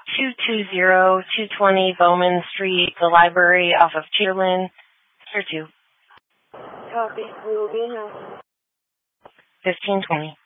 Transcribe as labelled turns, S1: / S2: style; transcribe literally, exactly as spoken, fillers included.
S1: two two zero, two twenty Bowman Street, the library off of Cheerland. Tier two.
S2: Copy. We will be in house.
S1: fifteen twenty.